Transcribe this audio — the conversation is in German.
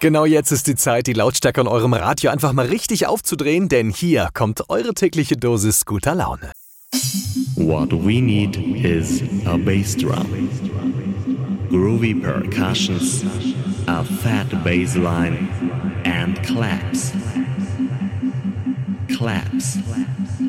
Genau jetzt ist die Zeit, die Lautstärke an eurem Radio einfach mal richtig aufzudrehen, denn hier kommt eure tägliche Dosis guter Laune. What we need is a bass drum. Groovy percussions, a fat bass line, and claps. Claps.